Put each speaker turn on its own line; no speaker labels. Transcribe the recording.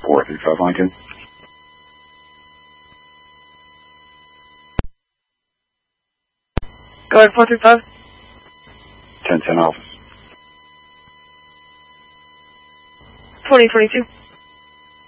435 Lincoln.
Go ahead, 435.
1010 office.
2022.